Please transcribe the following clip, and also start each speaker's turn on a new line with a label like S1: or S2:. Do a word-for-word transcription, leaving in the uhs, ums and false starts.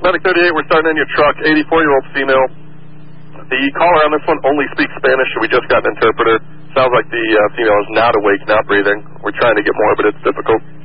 S1: Medic thirty-eight, we're starting in your truck, eighty-four-year-old female. The caller on this one only speaks Spanish, so we just got an interpreter. Sounds like the uh, female is not awake, not breathing. We're trying to get more, but it's difficult.